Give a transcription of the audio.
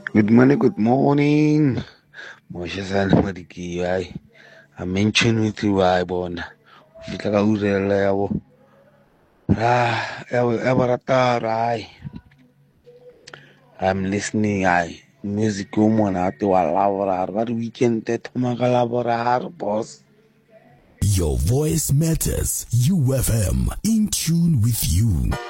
Good morning, good morning. Moshe sana madiki I mention with you I bona. Fitla ka urela yabo. Ebarata ai. I'm listening music umona ate wa laborar. What weekend te thoma ka laborar boss. Your voice matters. UFM in tune with you.